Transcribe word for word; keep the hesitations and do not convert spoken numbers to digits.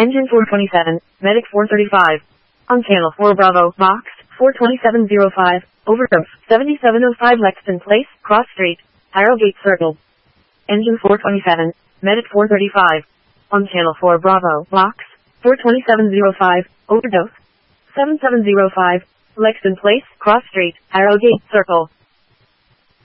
Engine four twenty-seven, Medic four thirty-five. On channel four Bravo, box, four twenty-seven oh five, overdose, seventy-seven oh five Lexington Place, Cross Street, Harrogate Circle. Engine four twenty-seven, Medic four thirty-five. On channel four Bravo, box, four twenty-seven oh five, overdose, seventy-seven oh five, Lexington Place, Cross Street, Harrogate Circle.